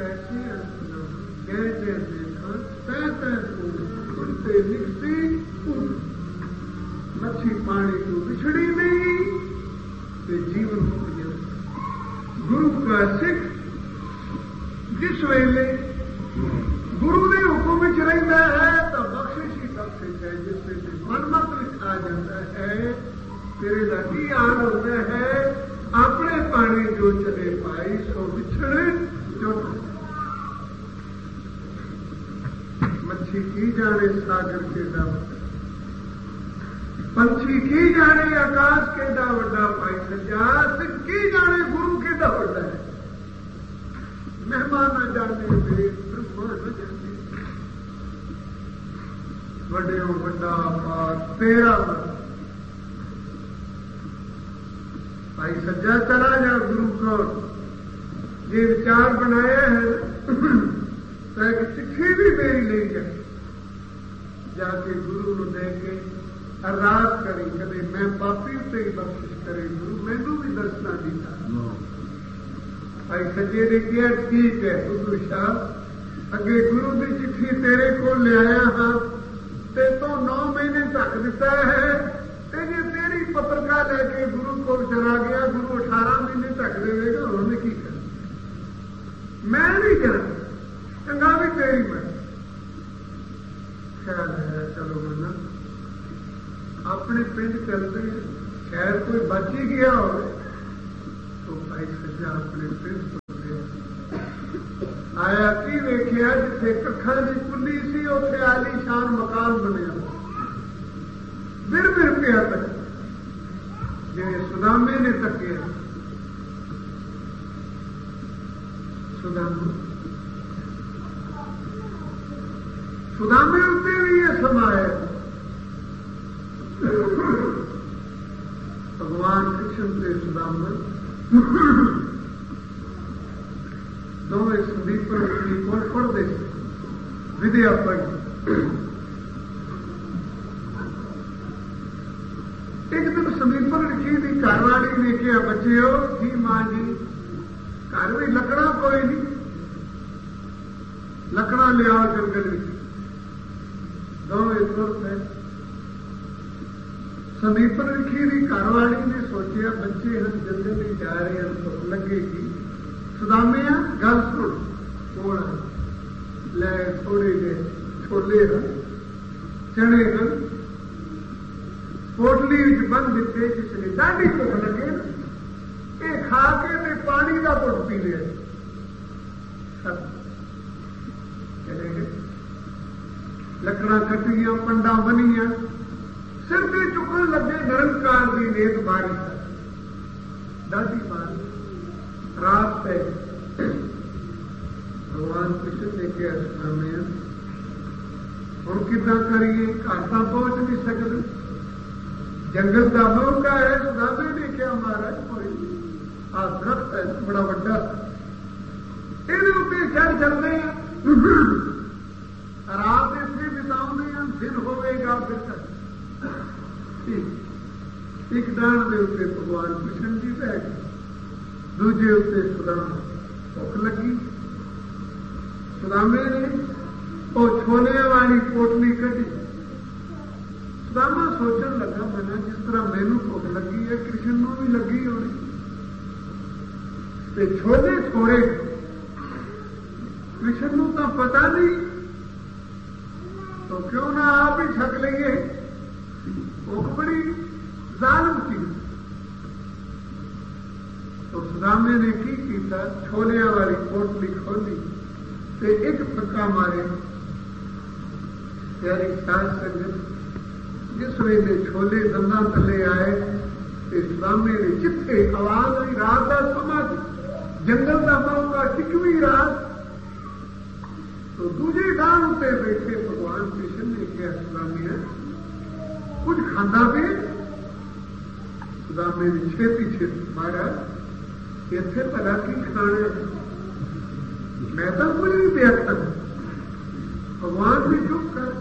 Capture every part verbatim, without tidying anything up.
कैसे अंतना कहते देखा तैते उड़ते निकसी मच्छी पानी को बिछड़ी नहीं तो जीवन हो गया। गुरु का सिख जिस वेले गुरु ने हुक्म च रहिंदा है तो बख्शिश ही बख्शिश है। जिस वेले मनमत विच आ जाता है तेरे का की हाल होता है अपने पानी जो चले पाई सो बिछड़े चुट। मच्छी की जाने सागर के डब पंछी की जाने आकाश के डा वड्डा पाई सजा सिख की जाने गुरु के डा वड्डा है। मेहमान न जाने वेद ब्रह्मा न जाने वड्डियों वड्डा पाठ तेरा मन भाई सज्जा चला जा गुरु को ये विचार बनाया है तो एक चिट्ठी भी मेरी ले जाए जाके गुरु को दे के अरदास करी कदे मैं पापी उत्ते ही बख्शिश करे गुरु मैनू भी दसना दीता। भाई सज्जे ने किया ठीक है गुरु साहब अगे गुरु की चिट्ठी तेरे को ले आया हाँ ते तो नौ महीने तक दिता है ते जे तेरी पत्रिका लैके गुरु को चला गया गुरु अठारह महीने तक देगा उन्होंने की कर मैं नहीं करना चंगा भी तेरी मैं ख्याल है चलो मना अपने पिंड चलते शायद कोई बच ही गया हो तो भाई सज्जा अपने पिंड आया की वेख्या जिथे कखा की कुली सी उथे आलीशान मकान बनया बिर बिर पिया तक जिन्हें सुदामे ने तके सुदामा सुदामे उत्ते भी ये समाया भगवान कृष्ण से सुदामा दोवें संदीपन की कोल पढ़ते विद्या पढ़ एक दिन संदीपन लिखी थी घरवाली ने क्या बच्चे हो जी मां जी घर में लकड़ा कोई नहीं लकड़ा ले आओ जंगल में दोवें तुर पे संदीपन लिखी थी घरवाली ने सोचा बच्चे हम जंगल में जा रहे हैं तो लगेगी सुदामे गल सुन थोड़ा ले थोड़े जे छोले हैं चने हैं पोटली बंद दिते जिसने डाढ़ी भुख लगे ये खा के ते पानी का घुट पी लिया चले गए लकड़ा कटिया पंडा बनिया सिर से चुकन लगे निरंकार की नेत बारी डाढ़ी बारी रात पे भगवान कृष्ण ने क्या सुनाने हम कितना करिए घर तक पहुंच नहीं सकते जंगल का मौका है सुदामे ने क्या मारा कोई आ दरख्त है बड़ा बड़ा ये उत्ते चढ़ चलते हैं रात इतने बिताने हैं दिन होगा फिर एक डांड के उत्ते भगवान कृष्ण जी बैठ दूजे उत्ते सुदामा भुख लगी सुदामे ने वो छोले वाली पोटली कटी सुदामा सोचन लगा मना जिस तरह मैनू भुख लगी है कृष्ण को भी लगी होनी ते छोले छोड़े कृष्ण को तो पता नहीं तो क्यों ना आप ही छक लेंगे भुख बड़ी जालिम चीज तो सुदामे ने की कीता छोलिया वाली पोटली खोली ते एक फक्का मारे प्यारी साध संगत जिस वेले छोले दंदा थले आए ते सुदामे ने जिथे आवाज आई रात का समा जंगल का मौका टिकवी रात तो दूजे डाल उत्ते बैठे भगवान कृष्ण ने क्या सुदामे कुछ खांदा पे सुदामे ने छेती छेती मारा इतने भला की खाने मैं तो कुछ नहीं प्यासा भगवान भी चुप कर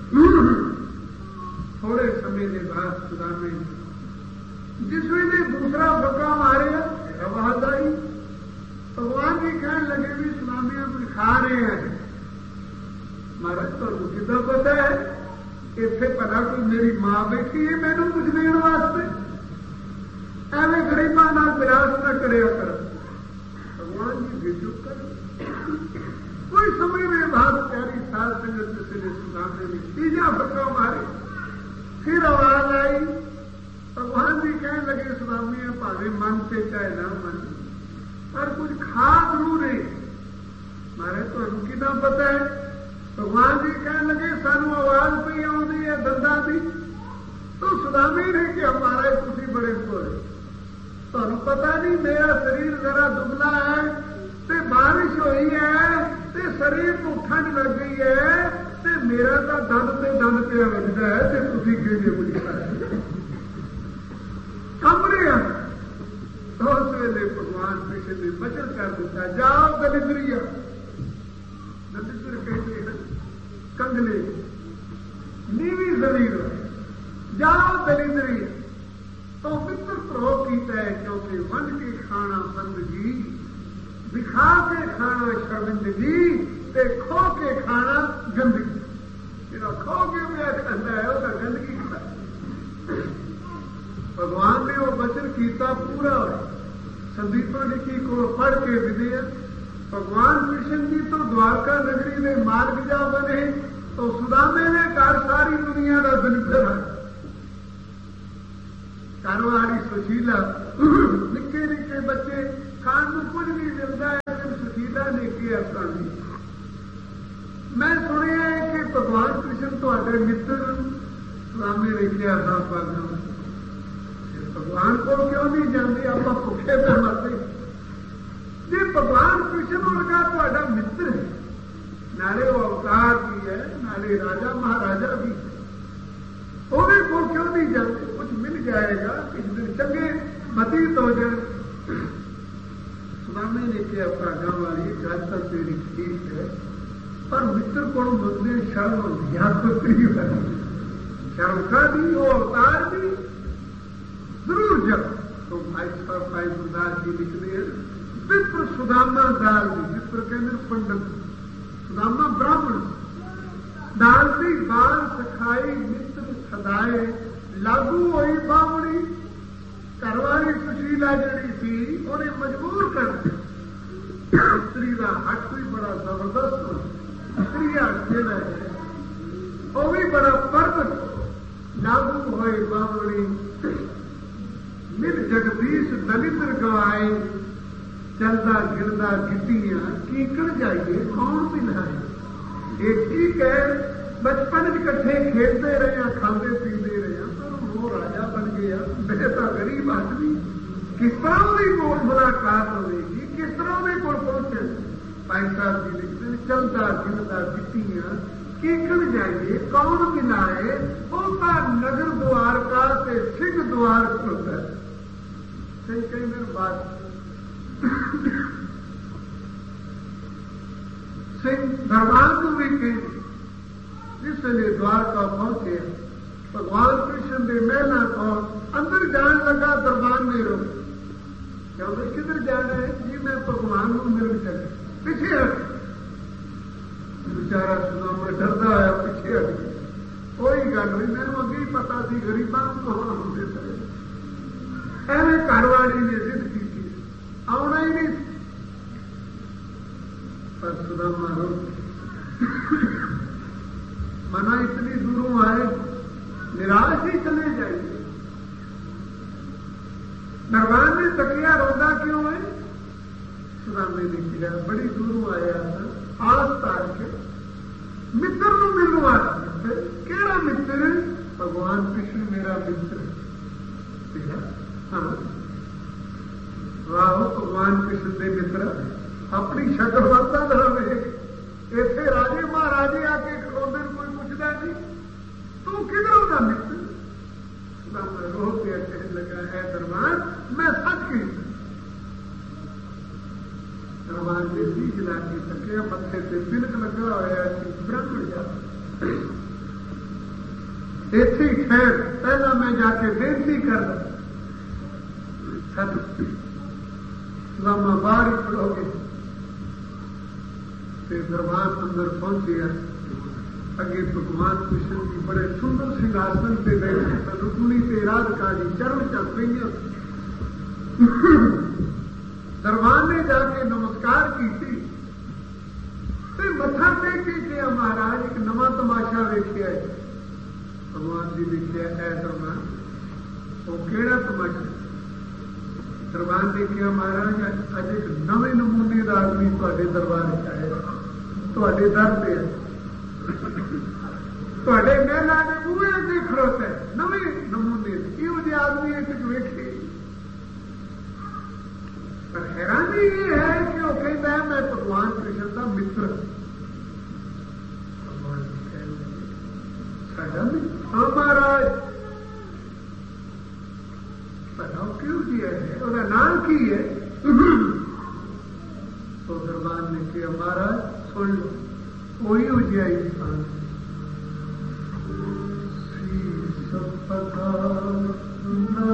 थोड़े समय के बाद सुदामे जिस वेले दूसरा फक्का मारे आवाज आई भगवान भगवान जी कहने लगे भी सुनामियां कुछ खा रहे हैं। महाराज तुहानू किद्दां पता है? इत्थे पता कोई मेरी मां बैठी है मैनू कुछ देने वास्ते? एवं गरीबां नाल विरास न करिया कर। भगवान जी भी चुप कर। कोई समय में भाग प्यारी साध संगत किसी ने सुनामे में तीजा फटका मारे। फिर आवाज आई, भगवान जी कहने लगे सुनामी भावे मन से चाहे ना मन, पर कुछ खा जरूर है। मारे तुहानू किदां पता है? भगवान जी कहने लगे सानू आवाज पई आउंदी है दंदां दी। तो सुनामी ने कि हमारा तुसी बड़े भोले, तुहानू पता नहीं मेरा शरीर जरा दुबला है ते बारिश हुई है ते शरीर को ठंड लग गई है ते मेरा तो दंद ते दंद पिया वजदा है ते तुसी किहड़े कुछ कर कमरे आ। उस वेले भगवान कृष्ण ने वचन कर दिता, जाओ दलिद्रिया। दलिद्र कहते हैं कंगले नीवी जमीन, जाओ दलिद्रिया। तो मित्र प्रभो कीता है क्योंकि वंड के खाना बंदगी, दिखा के खाना शर्मिंदगी, ते खो के खाना गंदगी। जो खो के मैं खाता है वह गंदगी खाता। भगवान ने वो वचन कीता पूरा संदीपा लिखी को पढ़ के विदे। भगवान कृष्ण जी तो द्वारका नगरी में मार्ग जा बने तो सुदामे ने घर सारी दुनिया का दलिद्र है। घरवाली सुशीला, निके निके बच्चे खाण को कुछ नहीं मिलता है, लेकिन सुशीला ने किया करनी। मैं सुनिया है कि भगवान कृष्ण तो मित्र सुदामे ने किया था पागल। भगवान को क्यों नहीं जानते? आप भुखे पे मरते। जी भगवान कृष्ण उनका तो मित्र है, नाले वो अवतार भी है, नाले राजा महाराजा भी है। उन्हें को क्यों नहीं जानते? कुछ मिल जाएगा, किस दिन चंगे बतीत हो जाए। सुदामे ने किया गांव वाली गल तो तेरी ठीक है, पर मित्र को मंदिर शर्म ध्यान शर्म का भी वो अवतार भी जरूर जब। तो भाई साहब भाई गुरदास जी लिखते हैं विप्र सुदामा दाल दी। विप्र कहते पंडित, सुदामा ब्राह्मण। दाल दी बाल सखाई मित्र सदाए, लागू हुई बावड़ी। घरवाली सुशीला जड़ी थी उन्हें मजबूर कर दिया। स्त्री का हट भी बड़ा जबरदस्त, स्त्री जेड़ा है वो भी बड़ा पर्वत। लागू हुई बावड़ी मिल जगदीश दलिद्र गवाए, चलदा गिरदा गिट्टियां कीकड़ जाइए कौन पिलाए। ये ठीक है, बचपन इकट्ठे खेलते रहे, खाते पीते रहे, पर वो राजा बन गया, मैं तो गरीब आदमी। किस तरह की कोल मुलाकात होगी, किस तरह के कोल पहुंचे? भाई साहब जी लिखते हैं चलदा गिरदा गिट्टियां कीकड़ जाइए कौन पिलाए। उसका नगर द्वार का ते सिंह द्वार खुलता है। कई कई दिन बाद सिंह दरबार को भी कही, जिसलिए द्वारका पहुंचे। भगवान कृष्ण ने महला को अंदर जान लगा, दरबार में रो क्योंकि किधर जाना है जी? मैं भगवान को मिल सके, पीछे हट। बेचारा सुदामा डरदा है, पीछे हट गया। कोई गल नहीं, मैंने अगे ही पता सी गरीबां को होंदे सके। एवं घरवाली ने जिद की आना ही नहीं, पर सुदामा रो मना इतनी दूरों आए, निराश ही चले जाएंगे। भगवान ने तकिया रोंदा क्यों है? सुदामे ने किया बड़ी दूरों आया था, आस तार के मित्र को मिलू आ। केड़ा मित्र? भगवान कृष्ण मेरा मित्र। हाँ वाह, भगवान कृष्ण के मित्र अपनी शक्ल बदल रहे। इतने राजे महाराजे आके खड़ोते कोई पूछता नहीं, तू किधरों का मित्र? रो के कहने लगा है दरबार मैं सच की। दरबार ने बीज ला के तकिया पत्थे से तिलक लगा होया ब्राह्मण जा। इतनी खैर पहला मैं जाके बेनती कर सुदामा बाहर ही खड़ोगे। ते दरबार अंदर पहुंचे। अगे भगवान कृष्ण जी बड़े सुंदर सिंहासन से बैठे सन। रुक्मिणी ते राधिका जी चरण चल रही। दरबार ने जाके नमस्कार की थी ते मथा टेके के महाराज एक नवा तमाशा वेख्या है। भगवान जी लिखिया है दरबार वो केड़ा तमाशा। दरबार ने कहा महाराज अज एक नवे नमूने का आदमी तुहाडे दरबार च आया, तुहाडे दर पे है, तुहाडे महला के बूहे अगे खड़ोता है। नवे नमूने इहो जिहे आदमी एक वेखे। पर हैरानी ये है कि वो कहता है मैं भगवान कृष्ण का मित्र। भगवान साडा मित्र? हाँ महाराज। बताओ क्यों दिया है, उसका नाम की है? तो दरबार ने कहा महाराज सुन लो, कोई हो जाए इंसान सी सब पता